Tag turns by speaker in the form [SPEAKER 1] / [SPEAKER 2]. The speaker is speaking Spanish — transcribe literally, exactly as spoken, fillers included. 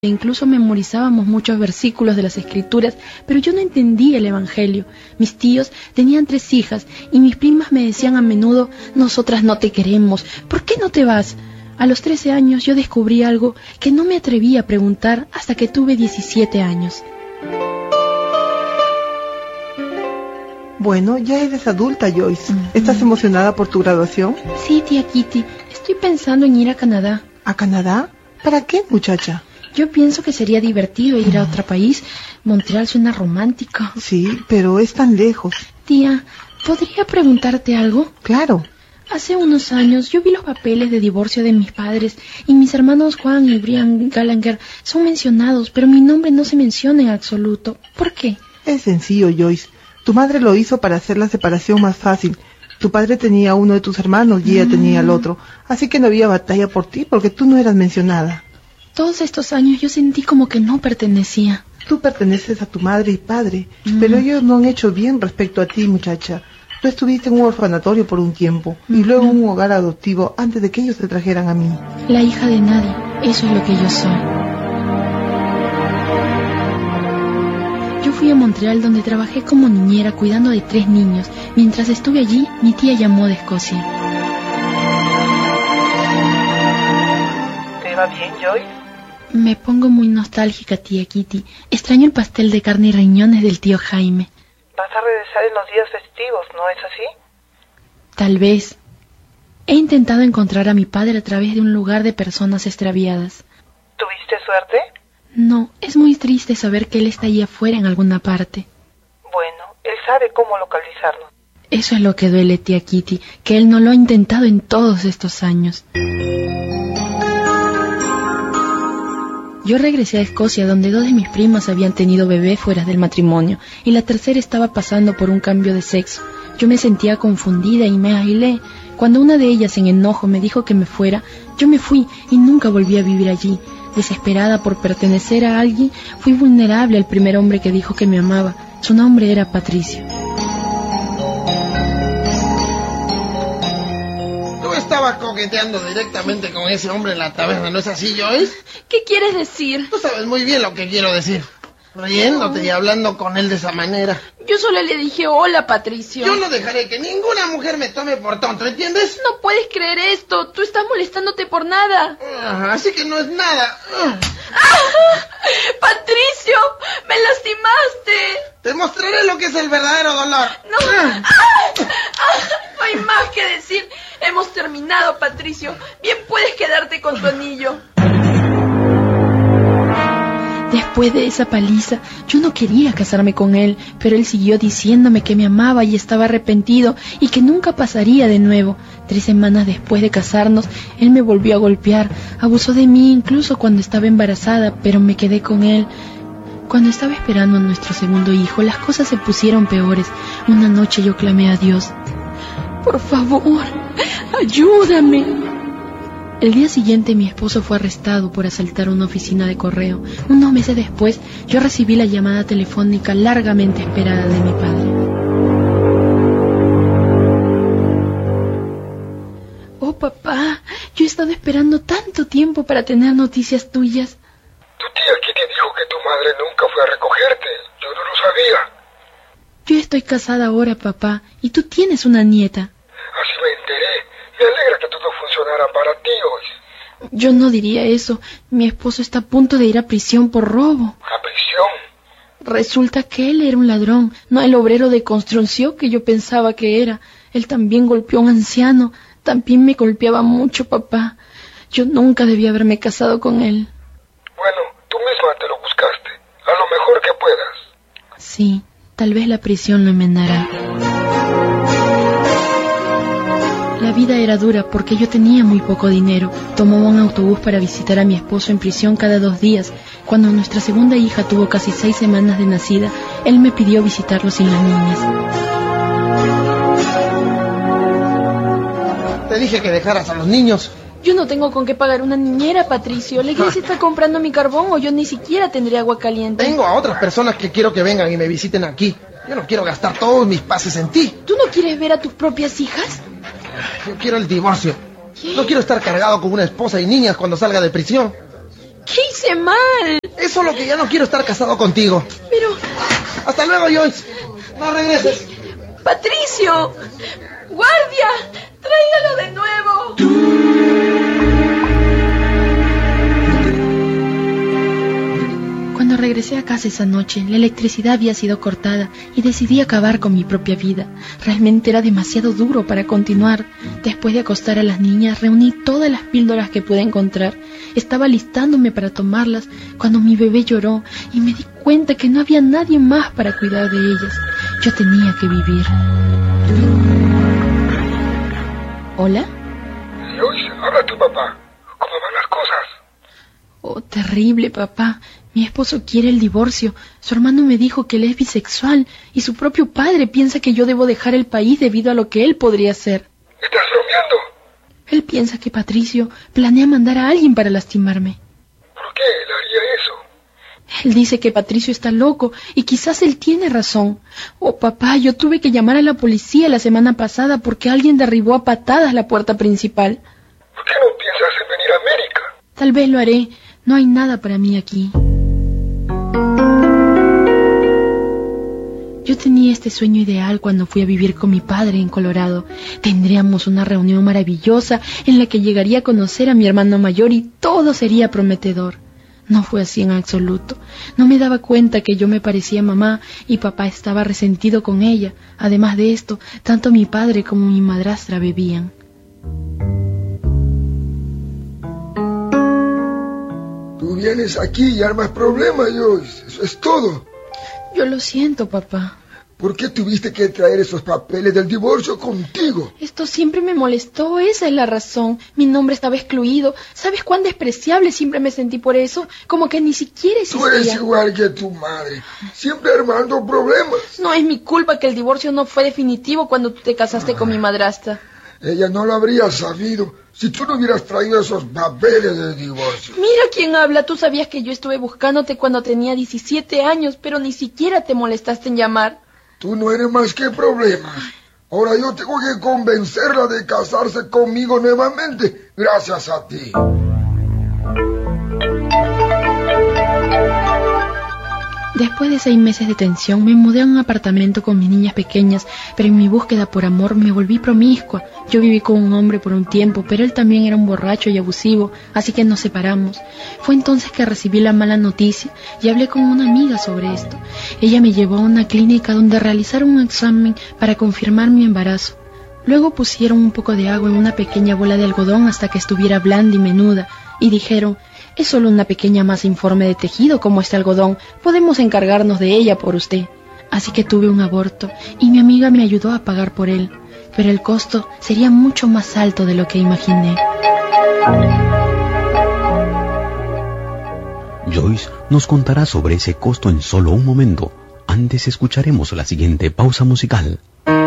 [SPEAKER 1] E incluso memorizábamos muchos versículos de las Escrituras, pero yo no entendía el Evangelio. Mis tíos tenían tres hijas y mis primas me decían a menudo: nosotras no te queremos, ¿por qué no te vas? A los trece años yo descubrí algo que no me atreví a preguntar hasta que tuve diecisiete años.
[SPEAKER 2] Bueno, ya eres adulta, Joyce. Uh-huh. ¿Estás emocionada por tu graduación?
[SPEAKER 1] Sí, tía Kitty. Estoy pensando en ir a Canadá.
[SPEAKER 2] ¿A Canadá? ¿Para qué, muchacha?
[SPEAKER 1] Yo pienso que sería divertido ir a otro país. Montreal suena romántico.
[SPEAKER 2] Sí, pero es tan lejos.
[SPEAKER 1] Tía, ¿podría preguntarte algo?
[SPEAKER 2] Claro.
[SPEAKER 1] Hace unos años yo vi los papeles de divorcio de mis padres y mis hermanos Juan y Brian Gallagher son mencionados, pero mi nombre no se menciona en absoluto. ¿Por qué?
[SPEAKER 2] Es sencillo, Joyce. Tu madre lo hizo para hacer la separación más fácil. Tu padre tenía uno de tus hermanos y ella mm. tenía el otro. Así que no había batalla por ti porque tú no eras mencionada.
[SPEAKER 1] Todos estos años yo sentí como que no pertenecía.
[SPEAKER 2] Tú perteneces a tu madre y padre, mm. pero ellos no han hecho bien respecto a ti, muchacha. Tú estuviste en un orfanatorio por un tiempo mm. y luego en un hogar adoptivo antes de que ellos te trajeran a mí.
[SPEAKER 1] La hija de nadie, eso es lo que yo soy. Yo fui a Montreal, donde trabajé como niñera cuidando de tres niños. Mientras estuve allí, mi tía llamó de Escocia.
[SPEAKER 3] ¿Te va bien, Joyce?
[SPEAKER 1] Me pongo muy nostálgica, tía Kitty. Extraño el pastel de carne y riñones del tío Jaime.
[SPEAKER 3] Vas a regresar en los días festivos, ¿no es así?
[SPEAKER 1] Tal vez. He intentado encontrar a mi padre a través de un lugar de personas extraviadas.
[SPEAKER 3] ¿Tuviste suerte?
[SPEAKER 1] No, es muy triste saber que él está allí afuera en alguna parte.
[SPEAKER 3] Bueno, él sabe cómo localizarnos.
[SPEAKER 1] Eso es lo que duele, tía Kitty, que él no lo ha intentado en todos estos años. Yo regresé a Escocia, donde dos de mis primas habían tenido bebé fuera del matrimonio, y la tercera estaba pasando por un cambio de sexo. Yo me sentía confundida y me aislé. Cuando una de ellas, en enojo, me dijo que me fuera, yo me fui y nunca volví a vivir allí. Desesperada por pertenecer a alguien, fui vulnerable al primer hombre que dijo que me amaba. Su nombre era Patricio.
[SPEAKER 4] Tú estabas coqueteando directamente con ese hombre en la taberna, ¿no es así, Joyce?
[SPEAKER 1] ¿Qué quieres decir?
[SPEAKER 4] Tú sabes muy bien lo que quiero decir. Riéndote y hablando con él de esa manera.
[SPEAKER 1] Yo solo le dije hola, Patricio.
[SPEAKER 4] Yo no dejaré que ninguna mujer me tome por tonto, ¿entiendes?
[SPEAKER 1] No puedes creer esto. Tú estás molestándote por nada.
[SPEAKER 4] Ajá, así que no es nada.
[SPEAKER 1] ¡Ah! ¡Patricio! ¡Me lastimaste!
[SPEAKER 4] Te mostraré lo que es el verdadero dolor.
[SPEAKER 1] No. ¡Ah! ¡Ah! No hay más que decir. Hemos terminado, Patricio. Bien puedes quedarte con tu anillo. Después de esa paliza, yo no quería casarme con él, pero él siguió diciéndome que me amaba y estaba arrepentido y que nunca pasaría de nuevo. Tres semanas después de casarnos, él me volvió a golpear, abusó de mí incluso cuando estaba embarazada, pero me quedé con él. Cuando estaba esperando a nuestro segundo hijo, las cosas se pusieron peores. Una noche yo clamé a Dios: por favor, ayúdame. El día siguiente mi esposo fue arrestado por asaltar una oficina de correo. Unos meses después yo recibí la llamada telefónica largamente esperada de mi padre. Oh, papá, yo he estado esperando tanto tiempo para tener noticias tuyas.
[SPEAKER 5] Tu tía Kitty dijo que tu madre nunca fue a recogerte. Yo no lo sabía.
[SPEAKER 1] Yo estoy casada ahora, papá, y tú tienes una nieta.
[SPEAKER 5] Así me enteré. Me alegra que todo funcionara para ti hoy.
[SPEAKER 1] Yo no diría eso. Mi esposo está a punto de ir a prisión por robo.
[SPEAKER 5] ¿A prisión?
[SPEAKER 1] Resulta que él era un ladrón, no el obrero de construcción que yo pensaba que era. Él también golpeó a un anciano. También me golpeaba mucho, papá. Yo nunca debía haberme casado con él.
[SPEAKER 5] Bueno, tú misma te lo buscaste. A lo mejor que puedas.
[SPEAKER 1] Sí, tal vez la prisión lo enmendará. La vida era dura porque yo tenía muy poco dinero. Tomaba un autobús para visitar a mi esposo en prisión cada dos días. Cuando nuestra segunda hija tuvo casi seis semanas de nacida, él me pidió visitarlo sin las niñas.
[SPEAKER 4] Te dije que dejaras a los niños.
[SPEAKER 1] Yo no tengo con qué pagar una niñera, Patricio. La iglesia está comprando mi carbón o yo ni siquiera tendré agua caliente.
[SPEAKER 4] Tengo a otras personas que quiero que vengan y me visiten aquí. Yo no quiero gastar todos mis pases en ti.
[SPEAKER 1] ¿Tú no quieres ver a tus propias hijas?
[SPEAKER 4] Yo quiero el divorcio. ¿Qué? No quiero estar cargado con una esposa y niñas cuando salga de prisión.
[SPEAKER 1] ¿Qué hice hace mal.
[SPEAKER 4] Es solo que ya no quiero estar casado contigo.
[SPEAKER 1] Pero...
[SPEAKER 4] Hasta luego, Joyce. No regreses.
[SPEAKER 1] ¡Patricio! ¡Guardia! ¡Tráigalo de nuevo! Cuando regresé a casa esa noche, la electricidad había sido cortada y decidí acabar con mi propia vida. Realmente era demasiado duro para continuar. Después de acostar a las niñas, reuní todas las píldoras que pude encontrar. Estaba listándome para tomarlas cuando mi bebé lloró y me di cuenta que no había nadie más para cuidar de ellas. Yo tenía que vivir. ¿Hola?
[SPEAKER 5] Joyce, habla tu papá. ¿Cómo van las cosas?
[SPEAKER 1] Oh, terrible, papá. Mi esposo quiere el divorcio. Su hermano me dijo que él es bisexual y su propio padre piensa que yo debo dejar el país debido a lo que él podría hacer.
[SPEAKER 5] ¿Estás bromeando?
[SPEAKER 1] Él piensa que Patricio planea mandar a alguien para lastimarme.
[SPEAKER 5] ¿Por qué él haría eso?
[SPEAKER 1] Él dice que Patricio está loco y quizás él tiene razón. Oh, papá, yo tuve que llamar a la policía la semana pasada porque alguien derribó a patadas la puerta principal.
[SPEAKER 5] ¿Por qué no piensas en venir a América?
[SPEAKER 1] Tal vez lo haré. No hay nada para mí aquí. Yo tenía este sueño ideal cuando fui a vivir con mi padre en Colorado. Tendríamos una reunión maravillosa en la que llegaría a conocer a mi hermano mayor y todo sería prometedor. No fue así en absoluto. No me daba cuenta que yo me parecía a mamá y papá estaba resentido con ella. Además de esto, tanto mi padre como mi madrastra bebían.
[SPEAKER 5] Tú vienes aquí y armas problemas, Joyce. Eso es todo.
[SPEAKER 1] Yo lo siento, papá.
[SPEAKER 5] ¿Por qué tuviste que traer esos papeles del divorcio contigo?
[SPEAKER 1] Esto siempre me molestó, esa es la razón. Mi nombre estaba excluido. ¿Sabes cuán despreciable siempre me sentí por eso? Como que ni siquiera existía.
[SPEAKER 5] Tú eres igual que tu madre, siempre armando problemas.
[SPEAKER 1] No es mi culpa que el divorcio no fue definitivo cuando tú te casaste ah. con mi madrastra.
[SPEAKER 5] Ella no lo habría sabido si tú no hubieras traído esos papeles de divorcio.
[SPEAKER 1] Mira quién habla. Tú sabías que yo estuve buscándote cuando tenía diecisiete años, pero ni siquiera te molestaste en llamar.
[SPEAKER 5] Tú no eres más que problemas. Ahora yo tengo que convencerla de casarse conmigo nuevamente, gracias a ti.
[SPEAKER 1] Después de seis meses de tensión, me mudé a un apartamento con mis niñas pequeñas, pero en mi búsqueda por amor me volví promiscua. Yo viví con un hombre por un tiempo, pero él también era un borracho y abusivo, así que nos separamos. Fue entonces que recibí la mala noticia y hablé con una amiga sobre esto. Ella me llevó a una clínica donde realizaron un examen para confirmar mi embarazo. Luego pusieron un poco de agua en una pequeña bola de algodón hasta que estuviera blanda y menuda, y dijeron: es solo una pequeña masa informe de tejido como este algodón, podemos encargarnos de ella por usted. Así que tuve un aborto y mi amiga me ayudó a pagar por él, pero el costo sería mucho más alto de lo que imaginé.
[SPEAKER 6] Joyce nos contará sobre ese costo en solo un momento. Antes escucharemos la siguiente pausa musical.